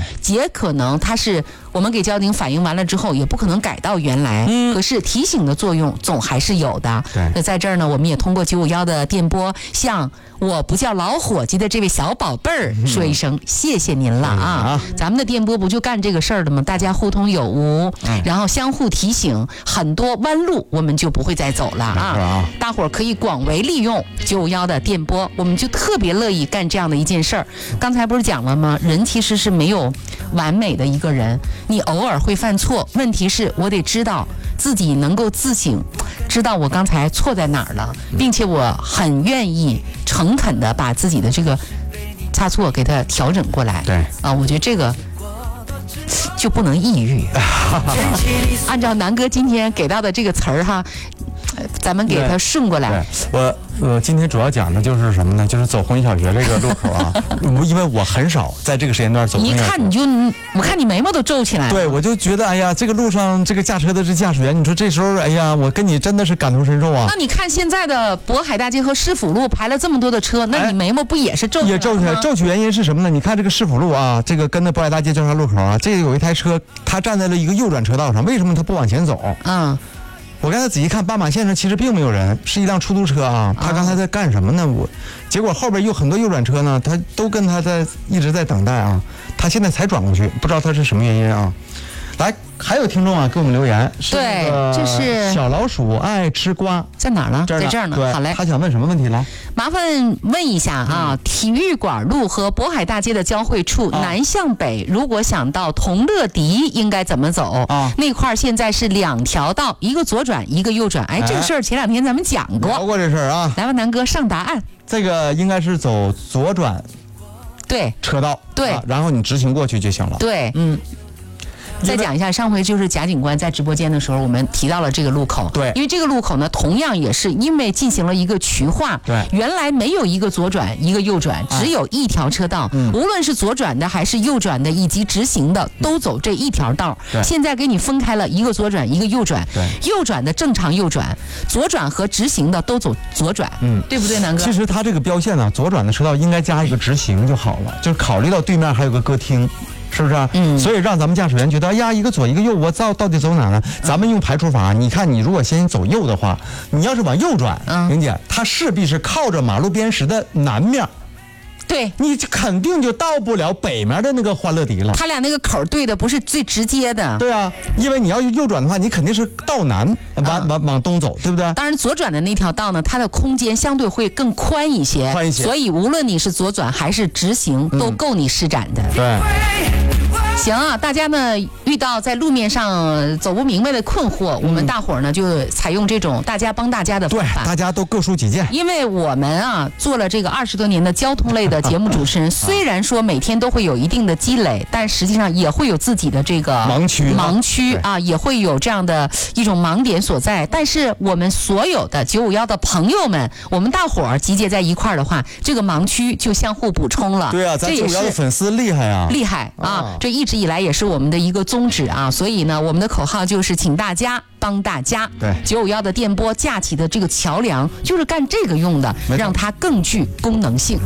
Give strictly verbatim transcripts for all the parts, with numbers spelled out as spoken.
也可能它是我们给交警反映完了之后，也不可能改到原来。嗯，可是提醒的作用总还是有的。 对， 那在这儿呢，我们也通过九五一的电波，向我不叫老伙计的这位小宝贝儿说一声、嗯、谢谢您了啊！嗯、咱们的电波不就干这个事儿的吗？大家互通有无，嗯、然后相互提醒，很多弯路我们就不会再走了啊！啊大伙儿可以广为利用九五一的电波，我们就特别乐意干这样的一件事儿。刚才不是讲了吗？人其实是没有完美的一个人，你偶尔会犯错，问题是我得知道自己能够自省，知道我刚才错在哪儿了，并且我很愿意诚恳的把自己的这个差错给它调整过来。 对啊，我觉得这个就不能抑郁。按照南哥今天给到的这个词儿哈，咱们给它顺过来。 我呃，今天主要讲的就是什么呢？就是走红旗小学这个路口啊，因为我很少在这个时间段走。 你一看你就，我看你眉毛都皱起来了。 对，我就觉得，哎呀，这个路上这个驾车的这驾驶员，你说这时候，哎呀，我跟你真的是感同身受啊。 那你看现在的渤海大街和市府路排了这么多的车，那你眉毛不也是皱起来了吗？ 也皱起来，皱起原因是什么呢？你看这个市府路啊，这个跟那渤海大街交叉路口啊，这有一台车，它站在了一个右转车道上，为什么它不往前走？嗯。我刚才仔细看，斑马线上其实并没有人，是一辆出租车啊。他刚才在干什么呢？我，结果后边有很多右转车呢，他都跟他在一直在等待啊。他现在才转过去，不知道他是什么原因啊。来，还有听众啊给我们留言，是对，这是小老鼠爱吃瓜， 在哪儿呢？在这儿呢。好嘞， 他想问什么问题来？ 麻烦问一下啊，嗯、体育馆路和渤海大街的交汇处，啊、南向北，如果想到同乐迪，应该怎么走？啊，那块现在是两条道，一个左转，一个右转。哎，这个事儿前两天咱们讲过， 聊过这事儿啊。 来吧，南哥上答案。 这个应该是走左转， 对， 车道， 对、 啊，然后你直行过去就行了。 对，嗯。再讲一下，上回就是贾警官在直播间的时候，我们提到了这个路口。 对， 因为这个路口呢，同样也是因为进行了一个渠化。 对， 原来没有一个左转，一个右转，只有一条车道。嗯，无论是左转的还是右转的，以及直行的，都走这一条道。 对， 现在给你分开了一个左转，一个右转。 对， 右转的正常右转，左转和直行的都走左转。嗯，对不对，南哥？ 其实它这个标线呢，左转的车道应该加一个直行就好了，就是考虑到对面还有个歌厅。是不是啊？嗯，所以让咱们驾驶员觉得，哎呀，一个左一个右，我到到底走哪呢？咱们用排除法，你看，你如果先走右的话，你要是往右转，嗯，玲姐，它势必是靠着马路边石的南面。 对， 你肯定就到不了北面的那个欢乐迪了。 他俩那个口对的不是最直接的。 对啊，因为你要右转的话，你肯定是到南往往往东走，对不对？ 当然，左转的那条道呢，它的空间相对会更宽一些， 宽一些。 所以无论你是左转还是直行，都够你施展的。 嗯、对。 行啊，大家呢遇到在路面上走不明白的困惑，嗯、我们大伙儿呢就采用这种大家帮大家的方法， 对，大家都各抒己见。 因为我们啊做了这个二十多年的交通类的节目主持人，虽然说每天都会有一定的积累，但实际上也会有自己的这个盲区， 盲区啊，也会有这样的一种盲点所在。但是我们所有的九五一的朋友们，我们大伙儿集结在一块儿的话，这个盲区就相互补充了。 对啊，咱九五一的粉丝厉害啊， 厉害啊！啊这一直以来也是我们的一个宗旨啊，所以呢，我们的口号就是请大家帮大家。 对， 九五一的电波架起的这个桥梁就是干这个用的，让它更具功能性。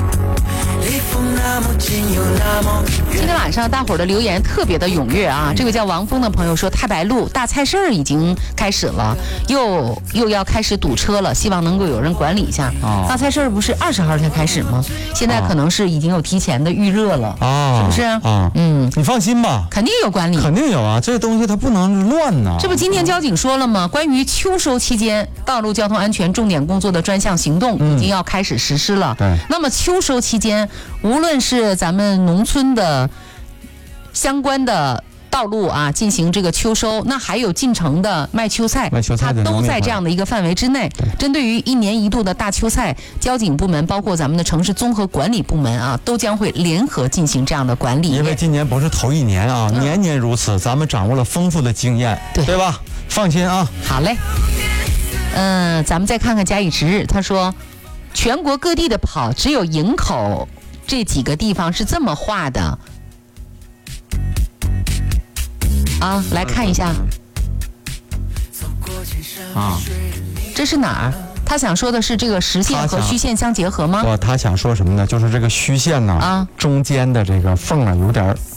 今天晚上大伙儿的留言特别的踊跃啊！这个叫王峰的朋友说，太白路大菜市儿已经开始了，又又要开始堵车了，希望能够有人管理一下。哦、大菜市儿不是二十号才开始吗？现在可能是已经有提前的预热了啊，是不是？ 啊，嗯，你放心吧， 肯定有管理， 肯定有啊，这东西它不能乱呢。 这不今天交警说了吗？关于秋收期间道路交通安全重点工作的专项行动已经要开始实施了。 对， 那么秋收期间，无论是咱们农村的相关的道路啊，进行这个秋收，那还有进城的卖秋菜， 卖秋菜的它都在这样的一个范围之内。针对于一年一度的大秋菜，交警部门包括咱们的城市综合管理部门啊，都将会联合进行这样的管理。 因为今年不是头一年啊，嗯、年年如此，咱们掌握了丰富的经验， 对对吧？放心啊。 好嘞。嗯、呃，咱们再看看假以时日，他说，全国各地的跑，只有营口这几个地方是这么画的。啊，来看一下啊，这是哪儿？他想说的是这个实线和虚线相结合吗？ 不，他想说什么呢？就是这个虚线呢，啊，中间的这个缝啊，有点